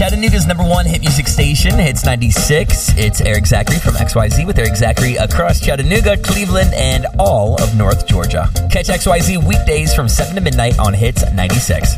Chattanooga's #1 hit music station, Hits 96. It's Eric Zachary from XYZ with Eric Zachary across Chattanooga, Cleveland, and all of North Georgia. Catch XYZ weekdays from 7 to midnight on Hits 96.